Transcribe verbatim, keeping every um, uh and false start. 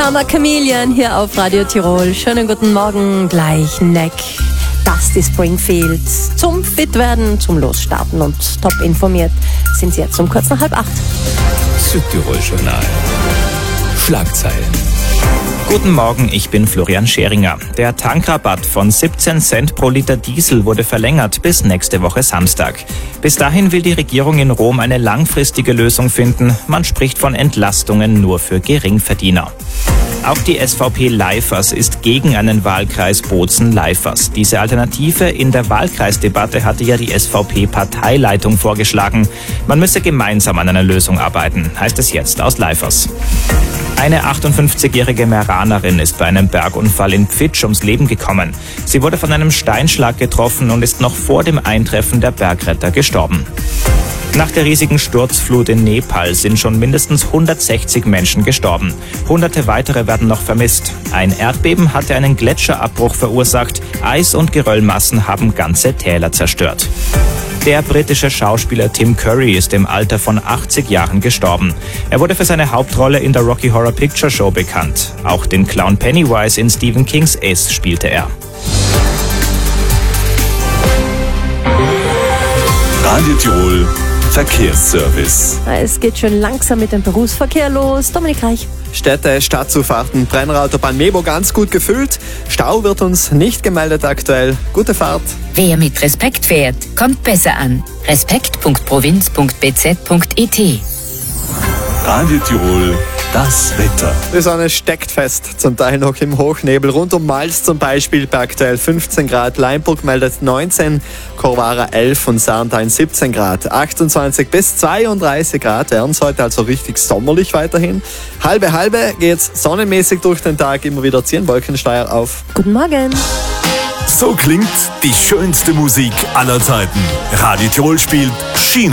Karma Chameleon hier auf Radio Tirol. Schönen guten Morgen, gleich Neck. Dusty Springfield. Zum Fitwerden, zum Losstarten und top informiert sind Sie jetzt um kurz nach halb acht. Südtirol Journal. Schlagzeilen. Guten Morgen, ich bin Florian Scheringer. Der Tankrabatt von siebzehn Cent pro Liter Diesel wurde verlängert bis nächste Woche Samstag. Bis dahin will die Regierung in Rom eine langfristige Lösung finden. Man spricht von Entlastungen nur für Geringverdiener. Auch die S V P-Leifers ist gegen einen Wahlkreis Bozen-Leifers. Diese Alternative in der Wahlkreisdebatte hatte ja die S V P-Parteileitung vorgeschlagen. Man müsse gemeinsam an einer Lösung arbeiten, heißt es jetzt aus Leifers. Eine achtundfünfzigjährige Meranerin ist bei einem Bergunfall in Pfitsch ums Leben gekommen. Sie wurde von einem Steinschlag getroffen und ist noch vor dem Eintreffen der Bergretter gestorben. Nach der riesigen Sturzflut in Nepal sind schon mindestens hundertsechzig Menschen gestorben. Hunderte weitere werden noch vermisst. Ein Erdbeben hatte einen Gletscherabbruch verursacht. Eis- und Geröllmassen haben ganze Täler zerstört. Der britische Schauspieler Tim Curry ist im Alter von achtzig Jahren gestorben. Er wurde für seine Hauptrolle in der Rocky Horror Picture Show bekannt. Auch den Clown Pennywise in Stephen Kings Es spielte er. Radio Tirol Verkehrsservice. Es geht schon langsam mit dem Berufsverkehr los. Dominik Reich. Städte, Stadtzufahrten, Brennerautobahn Mebo ganz gut gefüllt. Stau wird uns nicht gemeldet aktuell. Gute Fahrt. Wer mit Respekt fährt, kommt besser an. respekt punkt provinz punkt b z punkt i t. Radio Tirol, das Wetter. Die Sonne steckt fest, zum Teil noch im Hochnebel. Rund um Malz zum Beispiel bei aktuell fünfzehn Grad. Leinburg meldet neunzehn, Chorvara elf und Sarntal siebzehn Grad. achtundzwanzig bis zweiunddreißig Grad werden es heute, also richtig sommerlich weiterhin. Halbe, halbe geht's sonnenmäßig durch den Tag. Immer wieder ziehen Wolkenschleier auf. Guten Morgen. So klingt die schönste Musik aller Zeiten. Radio Tirol spielt China.